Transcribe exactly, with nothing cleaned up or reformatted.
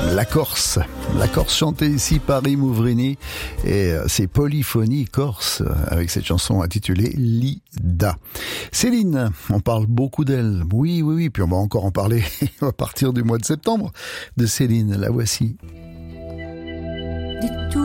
La Corse, la Corse chantée ici par Imouvrini et c'est Polyphonie Corse avec cette chanson intitulée Lida. Céline, on parle beaucoup d'elle, oui oui oui, puis on va encore en parler à partir du mois de septembre de Céline, la voici. De